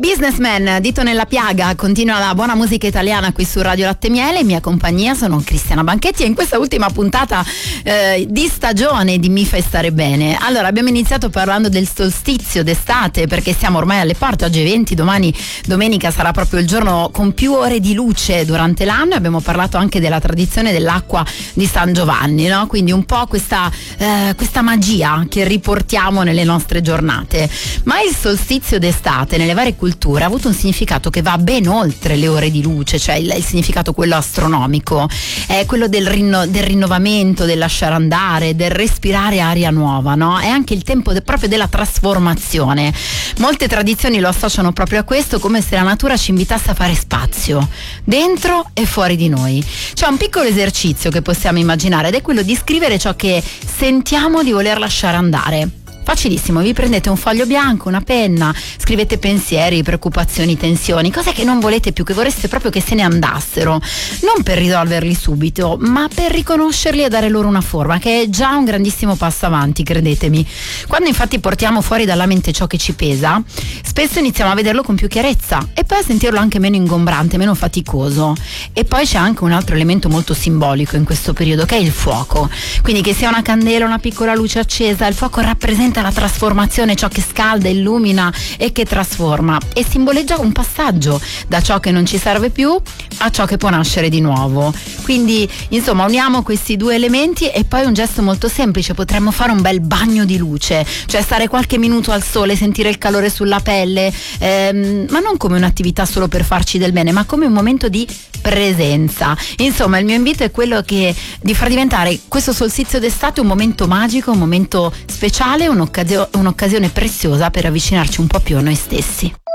Businessman, dito nella piaga, continua la buona musica italiana qui su Radio Latte Miele. In mia compagnia sono Cristiana Banchetti e in questa ultima puntata di stagione di Mi fai stare bene. Allora, abbiamo iniziato parlando del solstizio d'estate perché siamo ormai alle porte, oggi è 20, domani domenica sarà proprio il giorno con più ore di luce durante l'anno. Abbiamo parlato anche della tradizione dell'acqua di San Giovanni, no? Quindi un po' questa magia che riportiamo nelle nostre giornate. Ma il solstizio d'estate nelle varie culture ha avuto un significato che va ben oltre le ore di luce, cioè il significato quello astronomico, è quello del rinnovamento, del lasciare andare, del respirare aria nuova, no? È anche il tempo proprio della trasformazione. Molte tradizioni lo associano proprio a questo, come se la natura ci invitasse a fare spazio dentro e fuori di noi. C'è un piccolo esercizio che possiamo immaginare ed è quello di scrivere ciò che sentiamo di voler lasciare andare. Facilissimo, vi prendete un foglio bianco, una penna, scrivete pensieri, preoccupazioni, tensioni, cose che non volete più, che vorreste proprio che se ne andassero, non per risolverli subito, ma per riconoscerli e dare loro una forma, che è già un grandissimo passo avanti, credetemi. Quando infatti portiamo fuori dalla mente ciò che ci pesa, spesso iniziamo a vederlo con più chiarezza e poi a sentirlo anche meno ingombrante, meno faticoso. E poi c'è anche un altro elemento molto simbolico in questo periodo, che è il fuoco. Quindi che sia una candela, una piccola luce accesa, il fuoco rappresenta la trasformazione, ciò che scalda, illumina e che trasforma, e simboleggia un passaggio da ciò che non ci serve più a ciò che può nascere di nuovo. Quindi insomma uniamo questi due elementi e poi un gesto molto semplice: potremmo fare un bel bagno di luce, cioè stare qualche minuto al sole, sentire il calore sulla pelle, ma non come un'attività solo per farci del bene, ma come un momento di presenza. Insomma, il mio invito è quello di far diventare questo solstizio d'estate un momento magico, un momento speciale, un'occasione preziosa per avvicinarci un po' più a noi stessi.